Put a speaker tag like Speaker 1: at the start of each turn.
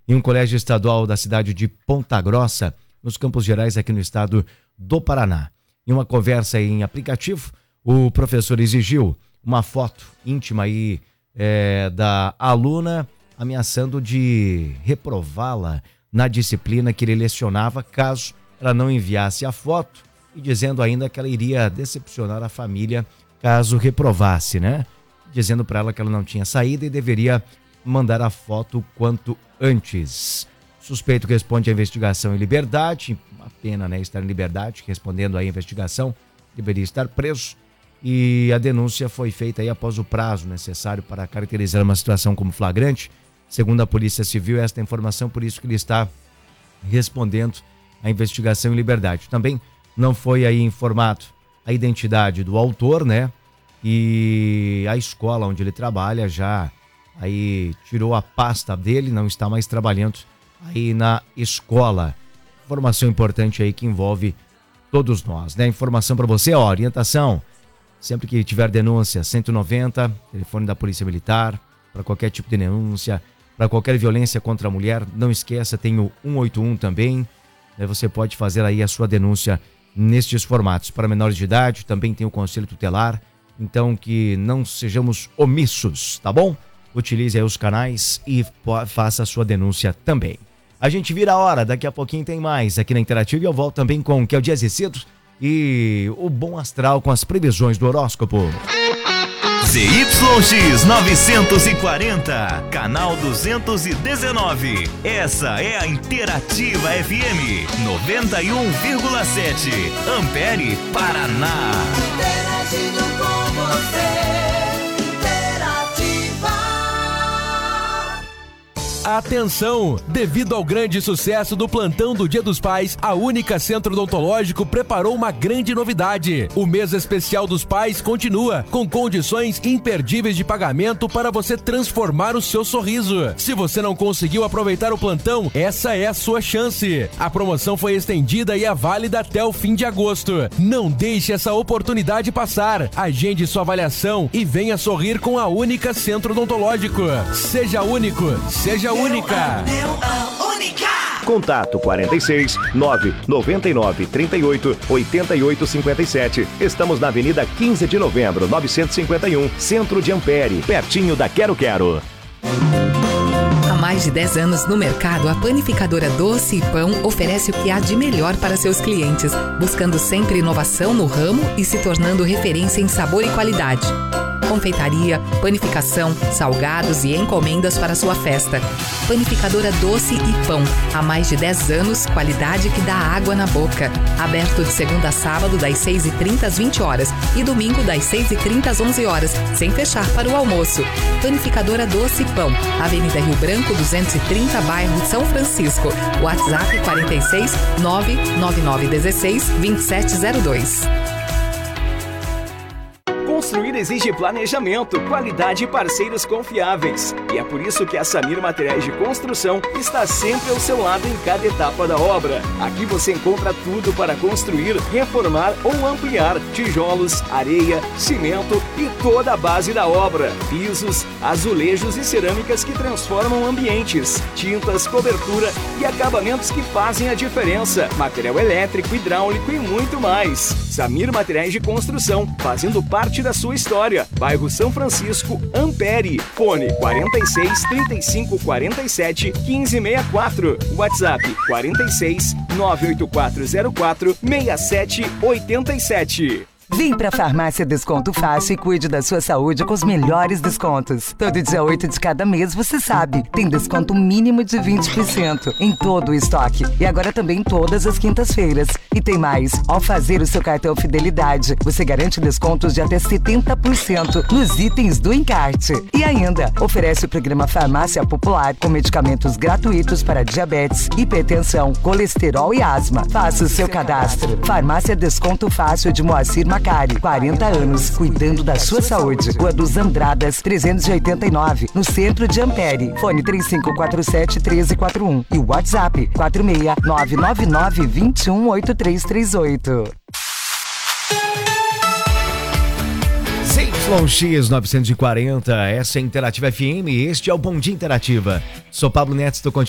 Speaker 1: em um colégio estadual da cidade de Ponta Grossa, nos Campos Gerais, aqui no estado do Paraná. Em uma conversa em aplicativo, o professor exigiu uma foto íntima aí, da aluna, ameaçando de reprová-la na disciplina que ele lecionava caso ela não enviasse a foto, e dizendo ainda que ela iria decepcionar a família caso reprovasse, né? Dizendo para ela que ela não tinha saída e deveria mandar a foto quanto antes. Suspeito responde à investigação em liberdade, uma pena, né, estar em liberdade, respondendo à investigação, deveria estar preso, e a denúncia foi feita aí após o prazo necessário para caracterizar uma situação como flagrante. Segundo a Polícia Civil, esta informação, por isso que ele está respondendo à investigação em liberdade. Também não foi aí informado a identidade do autor, né? E a escola onde ele trabalha já aí tirou a pasta dele, não está mais trabalhando aí na escola. Informação importante aí que envolve todos nós, né? Informação para você, ó, orientação. Sempre que tiver denúncia, 190, telefone da Polícia Militar, para qualquer tipo de denúncia, para qualquer violência contra a mulher, não esqueça, tem o 181 também, né? Você pode fazer aí a sua denúncia nestes formatos. Para menores de idade, também tem o Conselho Tutelar, então que não sejamos omissos, tá bom? Utilize aí os canais e faça a sua denúncia também. A gente vira a hora, daqui a pouquinho tem mais aqui na Interativa, e eu volto também com o Que é o Dias e Cedo e o Bom Astral com as previsões do horóscopo.
Speaker 2: ZYX 940, canal 219. Essa é a Interativa FM 91,7, Ampere, Paraná.
Speaker 3: Interagindo com você, Interativa.
Speaker 4: Atenção! Devido ao grande sucesso do plantão do Dia dos Pais, a Única Centro Odontológico preparou uma grande novidade. O mês especial dos pais continua, com condições imperdíveis de pagamento para você transformar o seu sorriso. Se você não conseguiu aproveitar o plantão, essa é a sua chance. A promoção foi estendida e é válida até o fim de agosto. Não deixe essa oportunidade passar. Agende sua avaliação e venha sorrir com a Única Centro Odontológico. Seja único, seja única.
Speaker 5: Contato 46 999 38 88 57. Estamos na Avenida 15 de Novembro, 951, Centro de Ampere, pertinho da Quero Quero.
Speaker 6: Há mais de 10 anos no mercado, a Panificadora Doce e Pão oferece o que há de melhor para seus clientes, buscando sempre inovação no ramo e se tornando referência em sabor e qualidade. Confeitaria, panificação, salgados e encomendas para sua festa. Panificadora Doce e Pão. Há mais de 10 anos, qualidade que dá água na boca. Aberto de segunda a sábado, das 6h30 às 20 horas e domingo, das 6h30 às 11 horas, sem fechar para o almoço. Panificadora Doce e Pão. Avenida Rio Branco, 230, bairro São Francisco. WhatsApp 46 99916 2702.
Speaker 7: Construir exige planejamento, qualidade e parceiros confiáveis. E é por isso que a Samir Materiais de Construção está sempre ao seu lado em cada etapa da obra. Aqui você encontra tudo para construir, reformar ou ampliar tijolos, areia, cimento e toda a base da obra. Pisos, azulejos e cerâmicas que transformam ambientes, tintas, cobertura e acabamentos que fazem a diferença. Material elétrico, hidráulico e muito mais. Samir Materiais de Construção, fazendo parte da sua história. Bairro São Francisco, Ampere. Fone 46 35 47 15 64. WhatsApp 46 98404 67 87.
Speaker 8: Vem pra Farmácia Desconto Fácil e cuide da sua saúde com os melhores descontos. Todo dia 8 de cada mês, você sabe, tem desconto mínimo de 20% em todo o estoque. E agora também todas as quintas-feiras. E tem mais, ao fazer o seu cartão Fidelidade, você garante descontos de até 70% nos itens do encarte. E ainda, oferece o programa Farmácia Popular com medicamentos gratuitos para diabetes, hipertensão, colesterol e asma. Faça o seu cadastro. Farmácia Desconto Fácil de Moacir Macari, 40 anos, cuidando da sua saúde. Rua dos Andradas, 389, no centro de Ampere. Fone 3547-1341 e o WhatsApp 46999218338.
Speaker 1: ZYX 940, essa é a Interativa FM, este é o Bom Dia Interativa. Sou Pablo Neto, estou